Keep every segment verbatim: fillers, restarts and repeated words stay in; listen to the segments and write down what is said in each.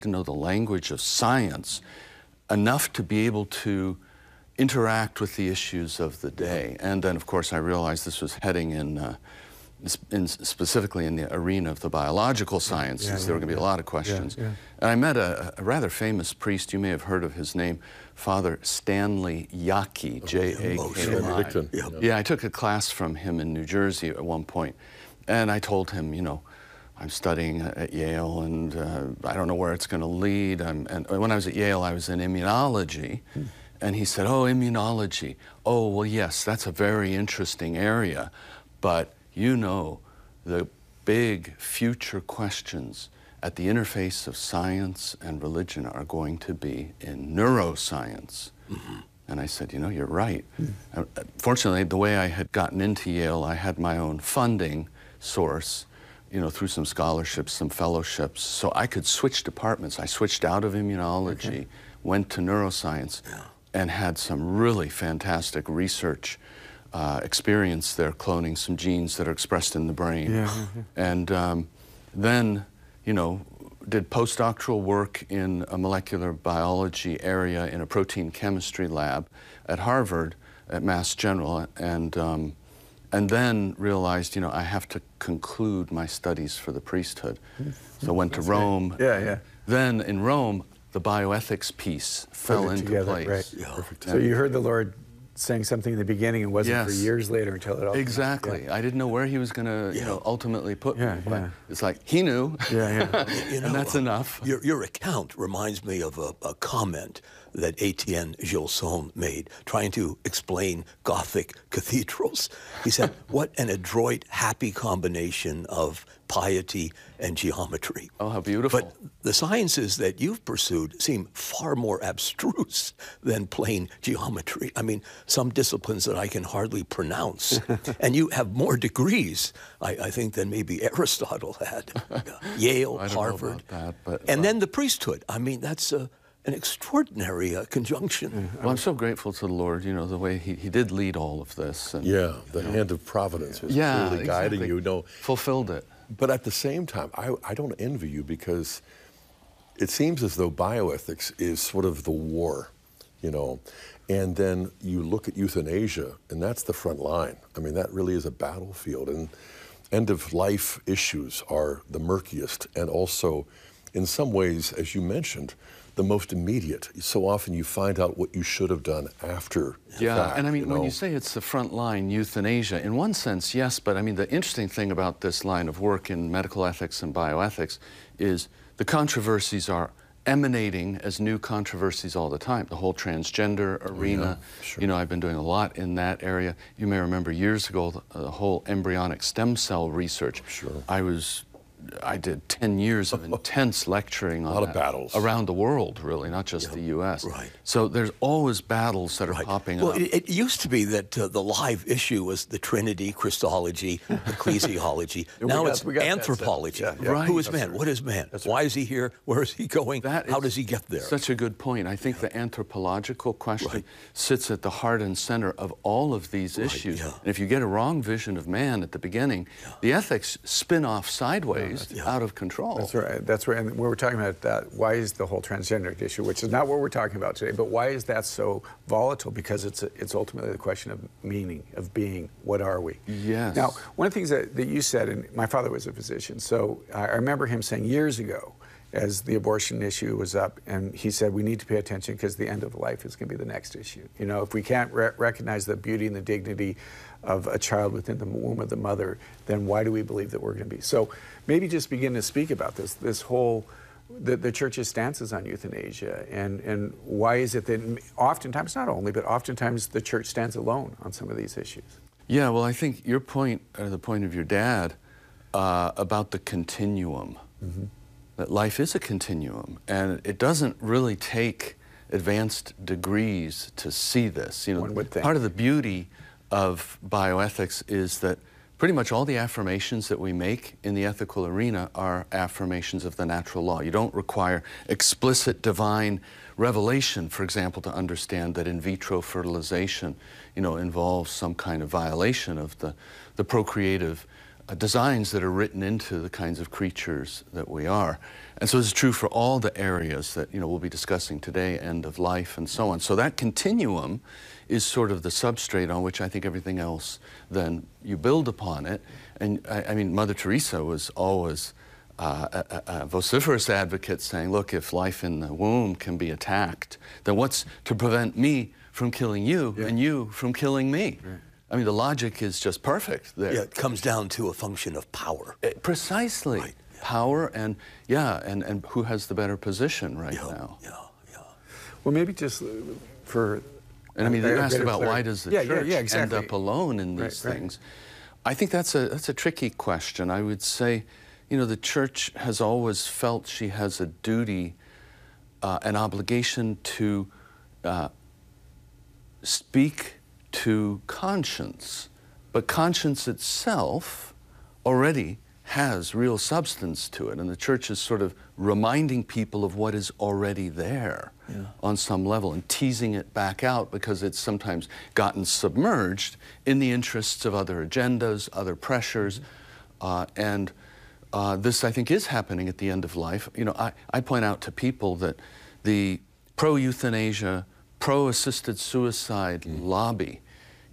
to know the language of science enough to be able to interact with the issues of the day. And then, of course, I realized this was heading in, uh, in specifically in the arena of the biological sciences. Yeah, yeah, there were going to be a lot of questions. Yeah, yeah. And I met a, a rather famous priest. You may have heard of his name, Father Stanley Yockey, J A K I. Yeah. yeah, I took a class from him in New Jersey at one point, and I told him, you know, I'm studying at Yale, and uh, I don't know where it's going to lead. I'm, and when I was at Yale, I was in immunology. Hmm. And he said, oh, immunology. Oh, well, yes, that's a very interesting area. But you know, the big future questions at the interface of science and religion are going to be in neuroscience. Mm-hmm. And I said, you know, you're right. Mm-hmm. uh, fortunately, the way I had gotten into Yale, I had my own funding source, you know, through some scholarships, some fellowships, so I could switch departments. I switched out of immunology, okay. went to neuroscience, yeah. and had some really fantastic research uh, experience there, cloning some genes that are expressed in the brain. Yeah. And um, then, you know, did postdoctoral work in a molecular biology area in a protein chemistry lab at Harvard, at Mass General, and um, and then realized, you know, I have to conclude my studies for the priesthood. So went to Rome. Great. Yeah, yeah. Then in Rome, the bioethics piece fell into together, place. Right. Yeah. Perfect. So you heard the Lord saying something in the beginning and wasn't yes. for years later until it all Exactly. Yeah. I didn't know where he was going to, you yeah. know, ultimately put yeah, me. Yeah. It's like, he knew. Yeah, yeah. you know, and that's uh, enough. Your, your account reminds me of a, a comment that Etienne Gilson made, trying to explain Gothic cathedrals. He said, what an adroit, happy combination of piety and geometry. Oh, how beautiful. But the sciences that you've pursued seem far more abstruse than plain geometry. I mean, some disciplines that I can hardly pronounce. And you have more degrees, I, I think, than maybe Aristotle had. Yale, I don't Harvard. know about that, but, and uh, then the priesthood. I mean, that's a... an extraordinary uh, conjunction. Well, I'm so grateful to the Lord, you know, the way he, he did lead all of this. And, yeah, the you know, hand of providence was yeah, clearly exactly. guiding you. No, fulfilled it. But at the same time, I, I don't envy you, because it seems as though bioethics is sort of the war, you know, and then you look at euthanasia, and that's the front line. I mean, that really is a battlefield, and end-of-life issues are the murkiest, and also, in some ways, as you mentioned, the most immediate. So often you find out what you should have done after Yeah, fact, and I mean, you know? when you say it's the front line, euthanasia, in one sense, yes, but I mean, the interesting thing about this line of work in medical ethics and bioethics is the controversies are emanating as new controversies all the time. The whole transgender arena, yeah, sure. you know, I've been doing a lot in that area. You may remember years ago, the, the whole embryonic stem cell research. Sure. I was I did ten years of intense lecturing on a lot that of battles around the world, really, not just yeah, the U S Right. So there's always battles that are right. popping well, up. Well, it, it used to be that uh, the live issue was the Trinity, Christology, ecclesiology. Now got, it's anthropology. Yeah, yeah. Right. Who is That's man? right. What is man? That's Why right. is he here? Where is he going? That How is does he get there? Such a good point. I think yeah. the anthropological question right. sits at the heart and center of all of these right, issues. yeah. And if you get a wrong vision of man at the beginning, yeah. the ethics spin off sideways yeah, out of control. That's right. That's right. And we were talking about that. Why is the whole transgender issue, which is not what we're talking about today, but why is that so volatile? Because it's a, it's ultimately the question of meaning, of being. What are we? Yes. Now, one of the things that, that you said, and my father was a physician, so I remember him saying years ago, as the abortion issue was up, and he said we need to pay attention because the end of life is going to be the next issue. You know, if we can't re recognize the beauty and the dignity of a child within the womb of the mother, then why do we believe that we're going to be? So maybe just begin to speak about this, this whole, the, the church's stances on euthanasia, and, and why is it that oftentimes, not only, but oftentimes the church stands alone on some of these issues? Yeah, well, I think your point, or the point of your dad, uh, about the continuum, mm-hmm. that life is a continuum, and it doesn't really take advanced degrees to see this. You know, One would think. Part of the beauty of bioethics is that pretty much all the affirmations that we make in the ethical arena are affirmations of the natural law. You don't require explicit divine revelation, for example, to understand that in vitro fertilization, you know, involves some kind of violation of the, the procreative uh, designs that are written into the kinds of creatures that we are. And so this is true for all the areas that, you know, we'll be discussing today, end of life and so on. So that continuum is sort of the substrate on which I think everything else, then you build upon it. And I, I mean, Mother Teresa was always uh, a, a vociferous advocate saying, look, if life in the womb can be attacked, then what's to prevent me from killing you yeah. and you from killing me? Right. I mean, the logic is just perfect there. Yeah, it comes down to a function of power. Uh, precisely. Right. Yeah. Power and, yeah, and, and who has the better position right yeah, now. Yeah, yeah. Well, maybe just for... And I mean, you asked about why does the yeah, church yeah, yeah, exactly. end up alone in these right, things. Right. I think that's a, that's a tricky question. I would say, you know, the church has always felt she has a duty, uh, an obligation to uh, speak to conscience, but conscience itself already has real substance to it, and the church is sort of reminding people of what is already there yeah. on some level and teasing it back out because it's sometimes gotten submerged in the interests of other agendas, other pressures, mm-hmm. uh, and uh, this I think is happening at the end of life. You know, I, I point out to people that the pro-euthanasia, pro-assisted suicide mm. lobby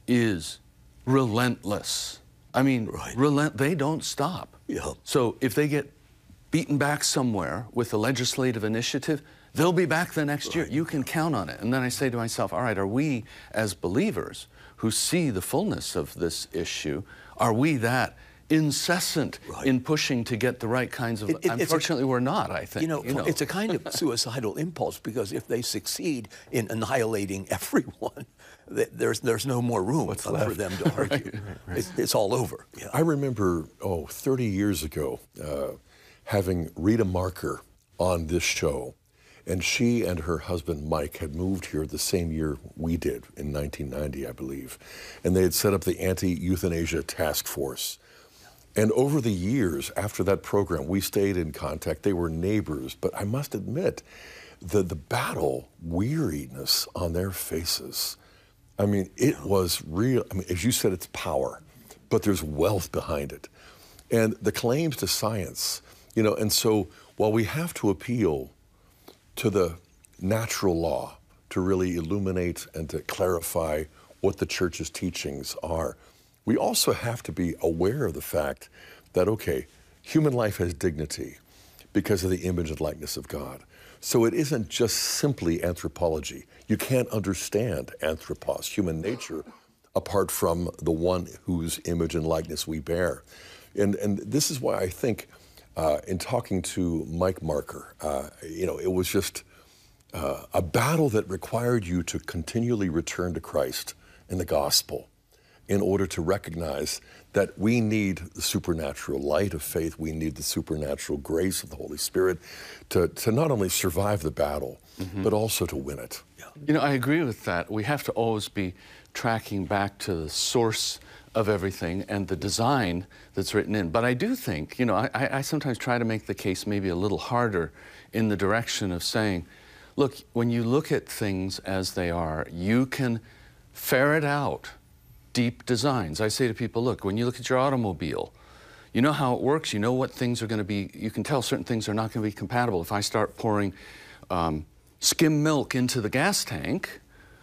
is relentless. I mean, right. relent, they don't stop. Yeah. So if they get beaten back somewhere with a legislative initiative, they'll be back the next right. year. You can count on it. And then I say to myself, all right, are we as believers who see the fullness of this issue, are we that incessant right. in pushing to get the right kinds of... It, it, unfortunately, a, we're not, I think. You know, you know, it's a kind of suicidal impulse because if they succeed in annihilating everyone, there's there's no more room for them to argue. right, right, right. It's, it's all over. Yeah. I remember, oh, thirty years ago, uh, having Rita Marker on this show, and she and her husband, Mike, had moved here the same year we did, in nineteen ninety, I believe, and they had set up the Anti-Euthanasia Task Force. And over the years after that program, we stayed in contact. They were neighbors, but I must admit, the, the battle weariness on their faces, I mean, it was real. I mean, as you said, it's power, but there's wealth behind it. And the claims to science, you know, and so while we have to appeal to the natural law to really illuminate and to clarify what the church's teachings are, we also have to be aware of the fact that, okay, human life has dignity because of the image and likeness of God. So it isn't just simply anthropology. You can't understand anthropos, human nature, apart from the one whose image and likeness we bear. And, and this is why I think uh, in talking to Mike Marker, uh, you know, it was just uh, a battle that required you to continually return to Christ and the gospel in order to recognize that we need the supernatural light of faith, we need the supernatural grace of the Holy Spirit to, to not only survive the battle, mm-hmm. but also to win it. Yeah. You know, I agree with that. We have to always be tracking back to the source of everything and the design that's written in. But I do think, you know, I, I sometimes try to make the case maybe a little harder in the direction of saying, look, when you look at things as they are, you can ferret out deep designs. I say to people, look, when you look at your automobile, you know how it works, you know what things are going to be, you can tell certain things are not going to be compatible. If I start pouring um, skim milk into the gas tank,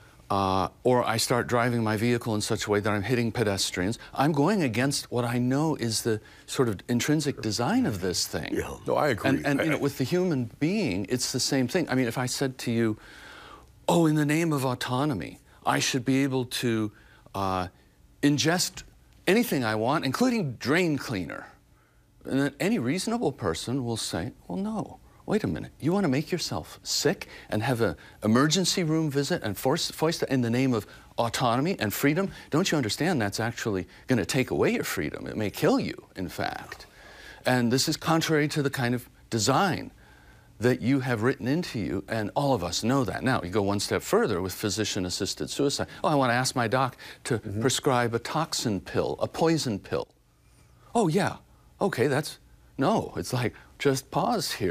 uh, or I start driving my vehicle in such a way that I'm hitting pedestrians, I'm going against what I know is the sort of intrinsic design of this thing. Yeah. No, I agree. And, and I, you know, with the human being, it's the same thing. I mean, if I said to you, oh, in the name of autonomy, I should be able to uh, ingest anything I want, including drain cleaner. And then any reasonable person will say, well, no, wait a minute. You want to make yourself sick and have an emergency room visit and force, foist it in the name of autonomy and freedom? Don't you understand that's actually going to take away your freedom? It may kill you, in fact. And this is contrary to the kind of design that you have written into you, and all of us know that. Now, you go one step further with physician-assisted suicide. Oh, I want to ask my doc to mm-hmm. prescribe a toxin pill, a poison pill. Oh, yeah, okay, that's, no. It's like, just pause here.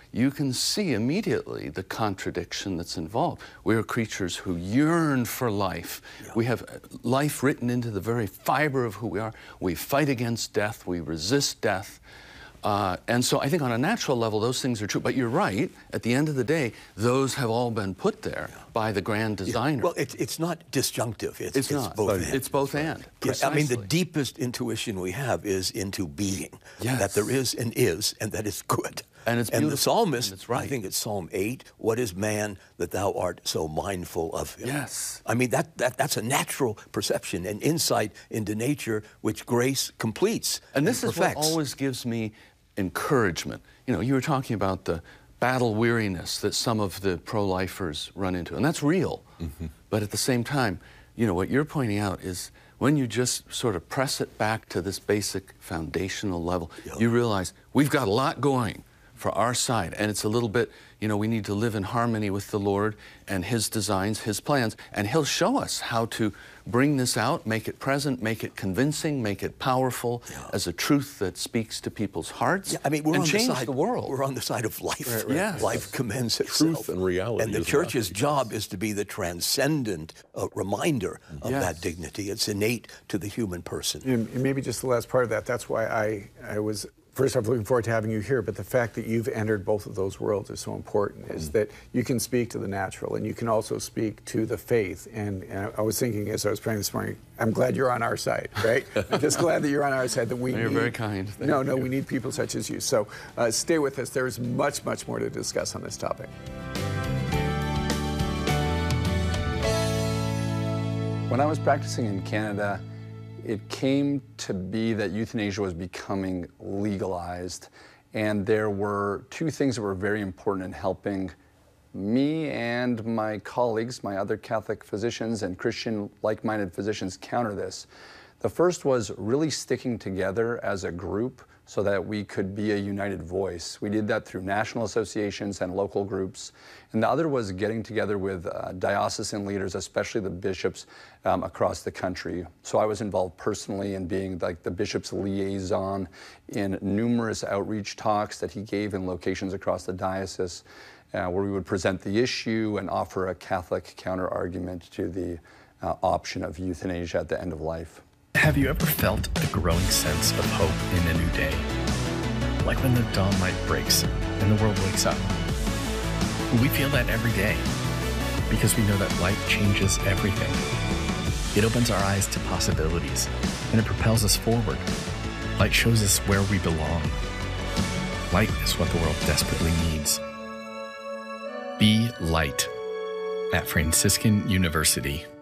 you can see immediately the contradiction that's involved. We are creatures who yearn for life. Yeah. We have life written into the very fiber of who we are. We fight against death. We resist death. Uh, and so I think on a natural level, those things are true. But you're right. At the end of the day, those have all been put there yeah. by the grand designer. Yeah. Well, it, it's not disjunctive. It's, it's, it's not. both and. It's both and. Yeah, I mean, the deepest intuition we have is into being. Yes. That there is and is, and that is good. And it's and the psalmist, and it's right. I think it's Psalm eight, what is man that thou art so mindful of him? Yes. I mean, that, that that's a natural perception and insight into nature which grace completes And this and is what always gives me encouragement. You know, you were talking about the battle weariness that some of the pro-lifers run into, and that's real. Mm-hmm. But at the same time, you know, what you're pointing out is when you just sort of press it back to this basic foundational level, yep. you realize we've got a lot going for our side, and it's a little bit, you know, we need to live in harmony with the Lord and His designs, His plans, and He'll show us how to bring this out, make it present, make it convincing, make it powerful yeah. as a truth that speaks to people's hearts. Yeah, I mean, we're and on change the, side, the world. We're on the side of life. Right, right. Yes. Life commends itself. Truth and reality. And the church's job is to be the transcendent uh, reminder of yes. that dignity. It's innate to the human person. And maybe just the last part of that, that's why I, I was First off, looking forward to having you here, but the fact that you've entered both of those worlds is so important, is that you can speak to the natural and you can also speak to the faith. And, and I was thinking as I was praying this morning, I'm glad you're on our side, right? I'm just glad that you're on our side, that we You're need, very kind. Thank no, no, you. we need people such as you. So uh, stay with us. There's much, much more to discuss on this topic. When I was practicing in Canada, it came to be that euthanasia was becoming legalized, and there were two things that were very important in helping me and my colleagues, my other Catholic physicians and Christian like-minded physicians, counter this. The first was really sticking together as a group so that we could be a united voice. We did that through national associations and local groups. And the other was getting together with uh, diocesan leaders, especially the bishops um, across the country. So I was involved personally in being like the bishop's liaison in numerous outreach talks that he gave in locations across the diocese, uh, where we would present the issue and offer a Catholic counter-argument to the uh, option of euthanasia at the end of life. Have you ever felt a growing sense of hope in a new day? Like when the dawn light breaks and the world wakes up. We feel that every day because we know that light changes everything. It opens our eyes to possibilities and it propels us forward. Light shows us where we belong. Light is what the world desperately needs. Be light at Franciscan University.